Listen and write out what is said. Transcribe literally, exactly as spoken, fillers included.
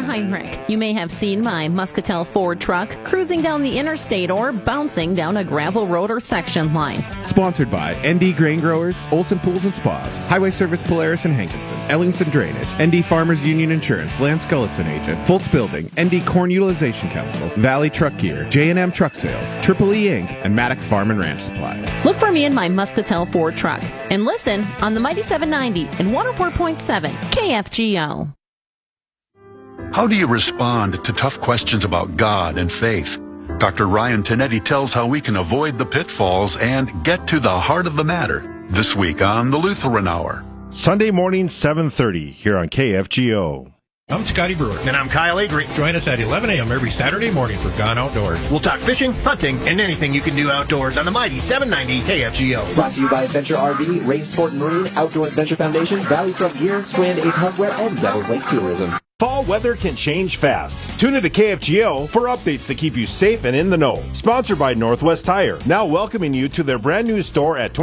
Heinrich. You may have seen my Muscatel Ford truck cruising down the interstate or bouncing down a gravel road or section line. Sponsored by N D Grain Growers, Olson Pools and Spas, Highway Service Polaris and Hankinson, Ellingson Drainage, N D Farmers Union Insurance, Lance Gullison Agent, Fultz Building, N D Corn Utilization Council, Valley Truck Gear, J and M Truck Sales, Triple E Incorporated, and Maddock Farm and Ranch Supply. Look for me in my Muscatel Ford truck and listen on the Mighty seven ninety and one oh four point seven K F G O. How do you respond to tough questions about God and faith? Doctor Ryan Tinetti tells how we can avoid the pitfalls and get to the heart of the matter this week on the Lutheran Hour. Sunday morning, seven thirty, here on K F G O. I'm Scotty Brewer. And I'm Kyle Avery. Join us at eleven a.m. every Saturday morning for Gone Outdoors. We'll talk fishing, hunting, and anything you can do outdoors on the mighty seven ninety K F G O. Brought to you by Adventure R V, Race Sport and Marine, Outdoor Adventure Foundation, Valley Truck Gear, Strand Ace Hardware, and Devils Lake Tourism. Fall weather can change fast. Tune in to K F G O for updates to keep you safe and in the know. Sponsored by Northwest Tire, now welcoming you to their brand new store at